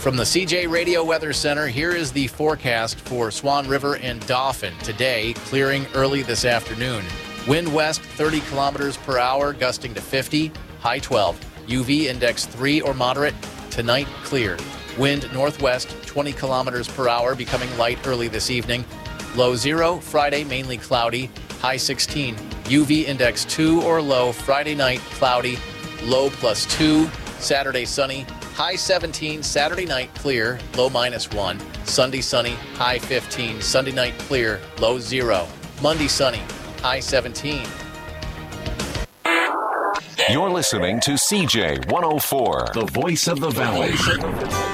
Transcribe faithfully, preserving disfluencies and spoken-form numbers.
From the C J Radio Weather Center, here is the forecast for Swan River and Dauphin. Today, clearing early this afternoon. Wind west thirty kilometers per hour, gusting to fifty, high twelve. U V index three or moderate. Tonight, clear. Wind northwest twenty kilometers per hour, becoming light early this evening. Low zero. Friday, mainly cloudy, high sixteen. U V index two or low. Friday night, cloudy, low plus two. Saturday, sunny, high seventeen. Saturday night, clear, low minus one. Sunday, sunny, high fifteen. Sunday night, clear, low zero. Monday, sunny, high seventeen. You're listening to C J one oh four, the voice of the valley.